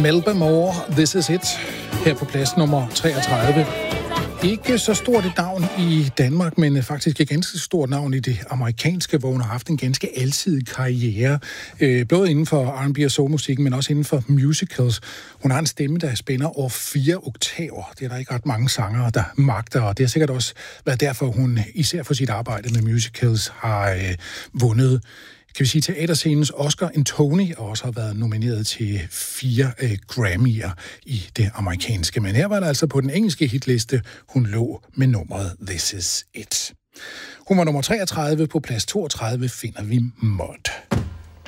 Melba Moore, This Is It, her på plads nummer 33. Ikke så stort et navn i Danmark, men faktisk et ganske stort navn i det amerikanske, hvor hun har haft en ganske alsidig karriere. Både inden for R&B og soulmusikken, men også inden for musicals. Hun har en stemme, der spænder over 4 oktaver. Det er der ikke ret mange sangere, der magter, og det har sikkert også været derfor, hun især for sit arbejde med musicals har vundet, kan vi sige, teaterscenens Oscar, en Tony, og også har været nomineret til 4 Grammy'er i det amerikanske. Men her var der altså på den engelske hitliste, hun lå med nummeret This Is It. Hun var nummer 33, på plads 32 finder vi Mud.